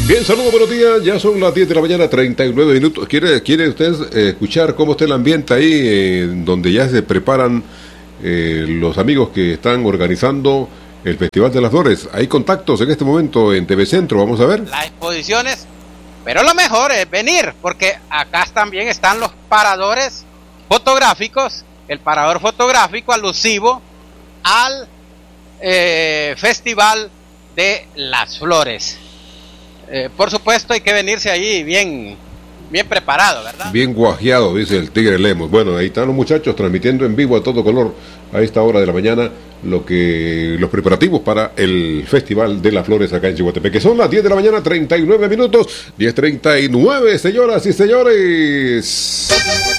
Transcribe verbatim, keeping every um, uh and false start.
Bien, saludos, buenos días. Ya son las diez de la mañana, treinta y nueve minutos. ¿Quiere, quiere usted eh, escuchar cómo está el ambiente ahí, eh, donde ya se preparan eh, los amigos que están organizando el Festival de las Flores? Hay contactos en este momento en T V Centro, vamos a ver. Las exposiciones, pero lo mejor es venir, porque acá también están los paradores fotográficos, el parador fotográfico alusivo al eh, Festival de las Flores. Eh, por supuesto hay que venirse allí bien, bien preparado, ¿verdad? Bien guajeado, dice el Tigre Lemos. Bueno, ahí están los muchachos transmitiendo en vivo a todo color a esta hora de la mañana lo que los preparativos para el Festival de las Flores acá en Chihuahua, que son las diez de la mañana, treinta y nueve minutos, diez treinta y nueve, señoras y señores.